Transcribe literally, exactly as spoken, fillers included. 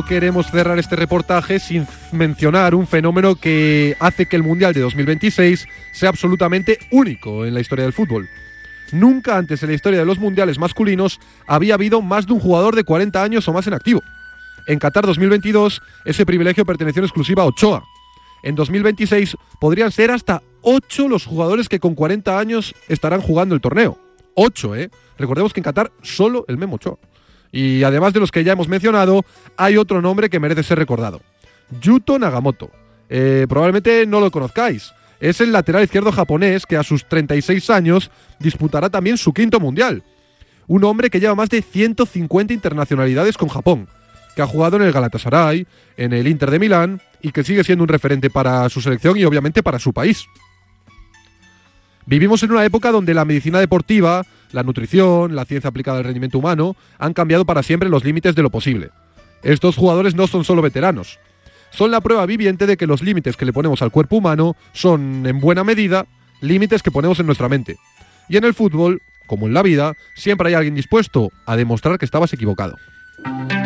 queremos cerrar este reportaje sin mencionar un fenómeno que hace que el Mundial de dos mil veintiséis sea absolutamente único en la historia del fútbol. Nunca antes en la historia de los mundiales masculinos había habido más de un jugador de cuarenta años o más en activo. En Qatar dos mil veintidós, ese privilegio perteneció en exclusiva a Ochoa. En dos mil veintiséis podrían ser hasta ocho los jugadores que con cuarenta años estarán jugando el torneo. ocho, ¿eh? Recordemos que en Qatar solo el Memo Ochoa. Y además de los que ya hemos mencionado, hay otro nombre que merece ser recordado. Yuto Nagamoto. Eh, probablemente no lo conozcáis. Es el lateral izquierdo japonés que a sus treinta y seis años disputará también su quinto mundial. Un hombre que lleva más de ciento cincuenta internacionalidades con Japón, que ha jugado en el Galatasaray, en el Inter de Milán y que sigue siendo un referente para su selección y obviamente para su país. Vivimos en una época donde la medicina deportiva, la nutrición, la ciencia aplicada al rendimiento humano han cambiado para siempre los límites de lo posible. Estos jugadores no son solo veteranos. Son la prueba viviente de que los límites que le ponemos al cuerpo humano son, en buena medida, límites que ponemos en nuestra mente. Y en el fútbol, como en la vida, siempre hay alguien dispuesto a demostrar que estabas equivocado.